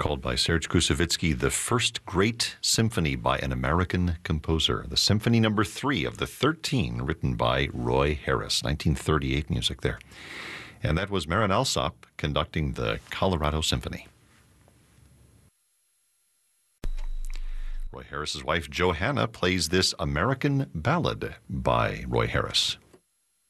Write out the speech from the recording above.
called by Serge Koussevitzky the first great symphony by an American composer. The Symphony Number 3 of the 13, written by Roy Harris, 1938 music there. And that was Marin Alsop conducting the Colorado Symphony. Roy Harris's wife, Johanna, plays this American ballad by Roy Harris.